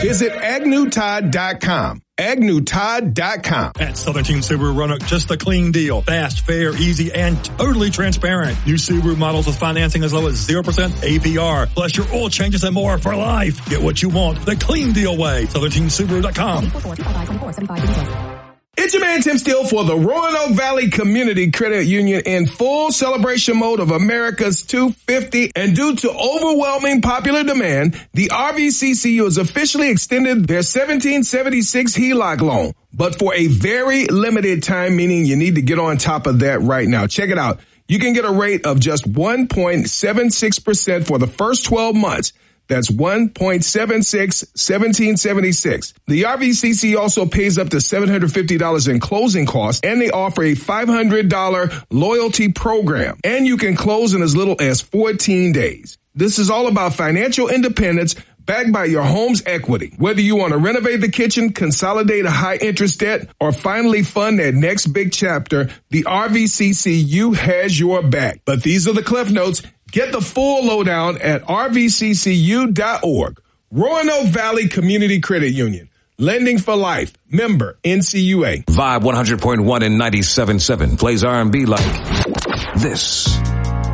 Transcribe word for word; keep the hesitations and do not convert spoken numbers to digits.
Visit agnew todd dot com. agnew todd dot com. At Southern Team Subaru Roanoke, just a clean deal. Fast, fair, easy, and totally transparent. New Subaru models with financing as low as zero percent A P R. Plus your oil changes and more for life. Get what you want the clean deal way. southern team subaru dot com. It's your man Tim Steele for the Roanoke Valley Community Credit Union in full celebration mode of America's two fifty. And due to overwhelming popular demand, the R V C C U has officially extended their seventeen seventy-six H E L O C loan, but for a very limited time, meaning you need to get on top of that right now. Check it out. You can get a rate of just one point seven six percent for the first twelve months. That's one point seven six, seventeen seventy-six. The R V C C also pays up to seven hundred fifty dollars in closing costs, and they offer a five hundred dollars loyalty program. And you can close in as little as fourteen days. This is all about financial independence backed by your home's equity. Whether you want to renovate the kitchen, consolidate a high interest debt, or finally fund that next big chapter, the R V C C U has your back. But these are the cliff notes. Get the full lowdown at r v c c u dot org. Roanoke Valley Community Credit Union. Lending for life. Member N C U A. Vibe one hundred point one and ninety-seven point seven plays R and B like this.